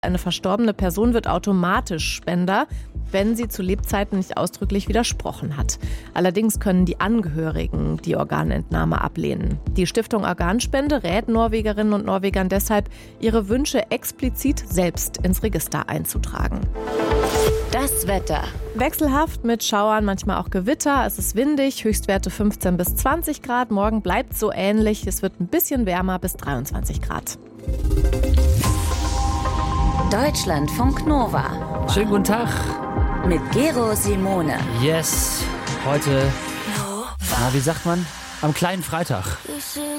Eine verstorbene Person wird automatisch Spender, wenn sie zu Lebzeiten nicht ausdrücklich widersprochen hat. Allerdings können die Angehörigen die Organentnahme ablehnen. Die Stiftung Organspende rät Norwegerinnen und Norwegern deshalb, ihre Wünsche explizit selbst ins Register einzutragen. Das Wetter. Wechselhaft mit Schauern, manchmal auch Gewitter. Es ist windig, Höchstwerte 15 bis 20 Grad. Morgen bleibt so ähnlich. Es wird ein bisschen wärmer bis 23 Grad. Deutschlandfunk Nova. Schönen guten Tag. Mit Gero Simone. Yes, heute, wie sagt man, am kleinen Freitag.